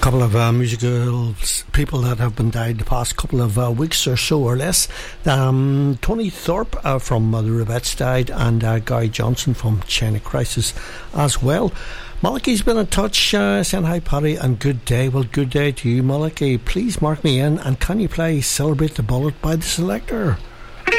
Couple of musical people that have been died the past couple of weeks or so or less. Tony Thorpe from the Rubettes died, and Guy Johnson from China Crisis as well. Malachi's been in touch, saying hi Paddy and good day. Well, good day to you, Malachi. Please mark me in, and can you play Celebrate the Bullet by the Selector?